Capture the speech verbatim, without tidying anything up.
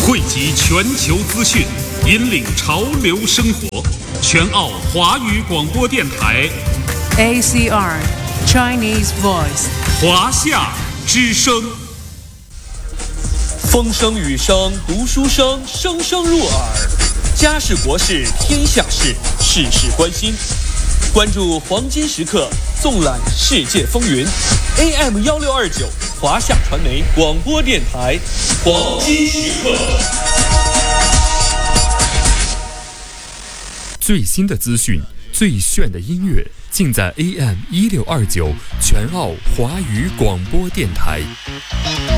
汇集全球资讯，引领潮流生活。全澳华语广播电台 A C R Chinese Voice 华夏之声。 风声雨声读书声，声声入耳。家事国事天下事，事事关心。关注黄金时刻，纵览世界风云。A M 一六二九华夏传媒广播电台，黄金时刻。 最新的资讯，最炫的音乐，尽在 A M 一六二九全澳华语广播电台。